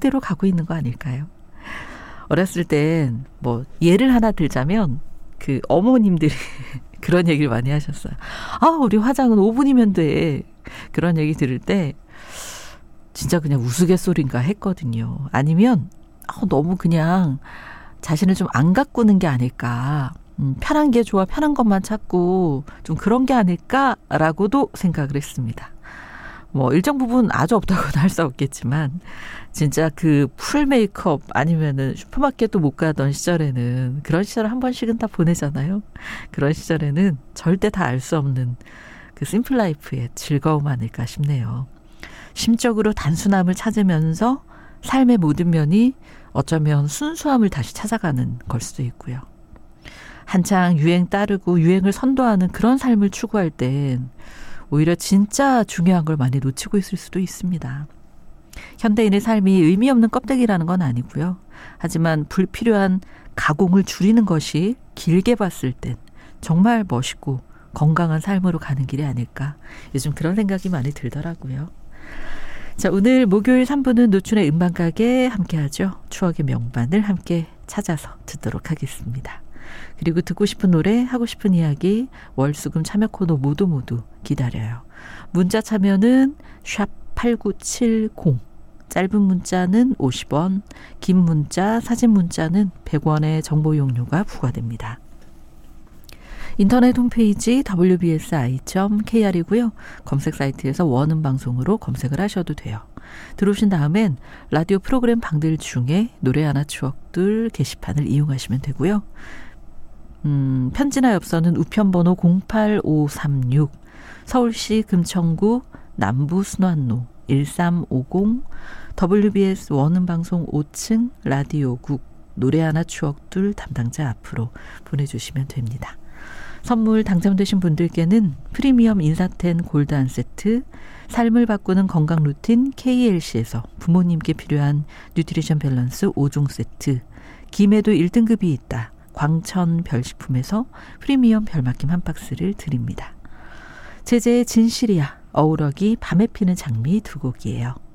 그대로 가고 있는 거 아닐까요? 어렸을 땐 뭐 예를 하나 들자면 그 어머님들이 그런 얘기를 많이 하셨어요. 아, 우리 화장은 5분이면 돼. 그런 얘기 들을 때 진짜 그냥 우스갯소리인가 했거든요. 아니면 너무 그냥 자신을 좀 안 가꾸는 게 아닐까. 편한 게 좋아, 편한 것만 찾고 좀 그런 게 아닐까라고도 생각을 했습니다. 뭐 일정 부분 아주 없다고는 할 수 없겠지만 진짜 그 풀 메이크업 아니면은 슈퍼마켓도 못 가던 시절에는 그런 시절을 한 번씩은 다 보내잖아요. 그런 시절에는 절대 다 알 수 없는 그 심플 라이프의 즐거움 아닐까 싶네요. 심적으로 단순함을 찾으면서 삶의 모든 면이 어쩌면 순수함을 다시 찾아가는 걸 수도 있고요. 한창 유행 따르고 유행을 선도하는 그런 삶을 추구할 땐 오히려 진짜 중요한 걸 많이 놓치고 있을 수도 있습니다. 현대인의 삶이 의미 없는 껍데기라는 건 아니고요. 하지만 불필요한 가공을 줄이는 것이 길게 봤을 땐 정말 멋있고 건강한 삶으로 가는 길이 아닐까. 요즘 그런 생각이 많이 들더라고요. 자, 오늘 목요일 3부는 노춘의 음반가게 함께하죠. 추억의 명반을 함께 찾아서 듣도록 하겠습니다. 그리고 듣고 싶은 노래, 하고 싶은 이야기, 월수금 참여 코너 모두 기다려요. 문자 참여는 샵8970, 짧은 문자는 50원, 긴 문자, 사진 문자는 100원의 정보 용료가 부과됩니다. 인터넷 홈페이지 wbsi.kr이고요. 검색 사이트에서 원음 방송으로 검색을 하셔도 돼요. 들어오신 다음엔 라디오 프로그램 방들 중에 노래 하나 추억들 게시판을 이용하시면 되고요. 편지나 엽서는 우편번호 08536, 서울시 금천구 남부순환로 1350, WBS 원음방송 5층 라디오국 노래 하나 추억들 담당자 앞으로 보내주시면 됩니다. 선물 당첨되신 분들께는 프리미엄 인사텐 골드 한 세트, 삶을 바꾸는 건강 루틴 KLC에서 부모님께 필요한 뉴트리션 밸런스 5종 세트, 김에도 1등급이 있다 광천 별식품에서 프리미엄 별맛김 한 박스를 드립니다. 제재의 진실이야, 어우러기 밤에 피는 장미 두 곡이에요.